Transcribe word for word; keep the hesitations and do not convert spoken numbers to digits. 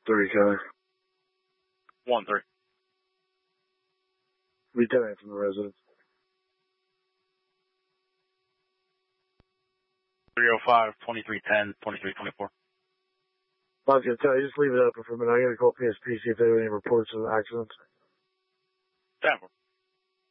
Three, Kelly. One, three. Lieutenant from the residence. three oh five, twenty-three ten, twenty-three twenty-four. I was going to tell you, just leave it open for a minute. I got to call P S P, see if there are any reports of accidents. ten four.